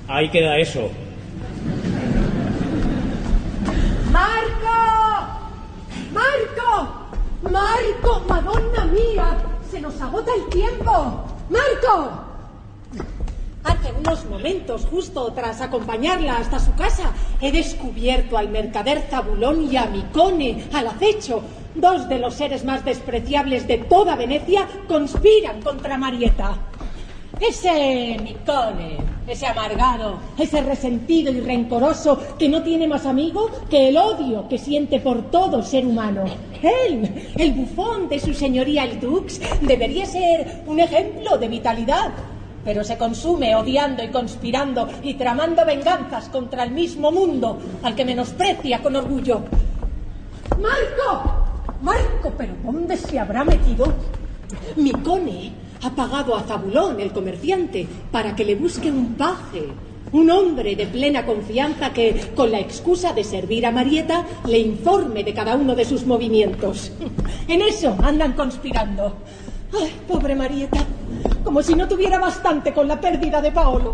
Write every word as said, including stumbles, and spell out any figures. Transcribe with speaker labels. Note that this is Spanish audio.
Speaker 1: Ahí queda eso.
Speaker 2: ¡Marco! ¡Marco! ¡Marco! ¡Madonna mía! ¡Se nos agota el tiempo! ¡Marco! Hace unos momentos, justo tras acompañarla hasta su casa, he descubierto al mercader Zabulón y a Micone al acecho. Dos de los seres más despreciables de toda Venecia conspiran contra Marieta. Ese Micone, ese amargado, ese resentido y rencoroso que no tiene más amigo que el odio que siente por todo ser humano. Él, el bufón de su señoría el Dux, debería ser un ejemplo de vitalidad, pero se consume odiando y conspirando y tramando venganzas contra el mismo mundo al que menosprecia con orgullo. ¡Marco! ¡Marco! ¿Pero dónde se habrá metido? Micone ha pagado a Zabulón, el comerciante, para que le busque un paje, un hombre de plena confianza que, con la excusa de servir a Marieta, le informe de cada uno de sus movimientos. En eso andan conspirando. ¡Ay, pobre Marieta! Como si no tuviera bastante con la pérdida de Paolo.